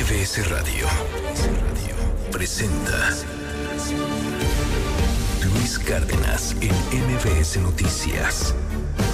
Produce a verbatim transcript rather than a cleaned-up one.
B S Radio presenta Luis Cárdenas en M B S Noticias.